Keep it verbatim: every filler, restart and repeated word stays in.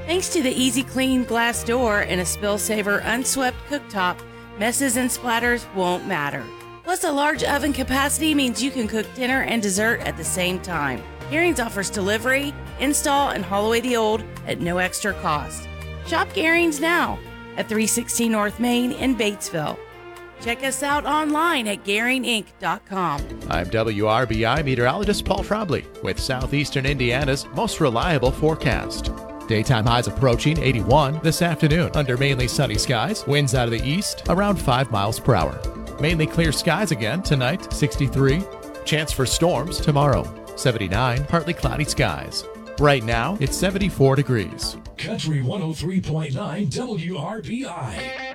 Thanks to the Easy Clean glass door and a Spill Saver unswept cooktop, messes and splatters won't matter. Plus, a large oven capacity means you can cook dinner and dessert at the same time. Garings offers delivery, install, and haul away the old at no extra cost. Shop Garings now at three sixteen North Main in Batesville. Check us out online at Garing Inc dot com. I'm W R B I meteorologist Paul Trombley with Southeastern Indiana's most reliable forecast. Daytime highs approaching eighty-one this afternoon under mainly sunny skies. Winds out of the east around five miles per hour. Mainly clear skies again tonight, sixty-three. Chance for storms tomorrow, seventy-nine. Partly cloudy skies. Right now, it's seventy-four degrees. Country one oh three point nine W R B I.